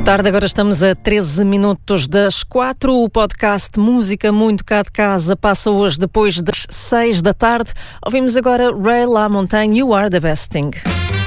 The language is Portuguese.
Boa tarde, agora estamos a 13 minutos das 4. O podcast Música Muito Cá de Casa passa hoje depois das 6 da tarde. Ouvimos agora Ray LaMontagne, You Are The Best Thing.